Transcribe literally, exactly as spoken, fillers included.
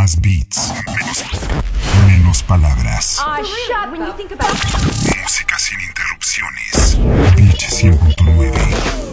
Más beats. Menos, menos palabras. Ah, shut when you think about it. Música sin interrupciones. Beat cien punto nueve.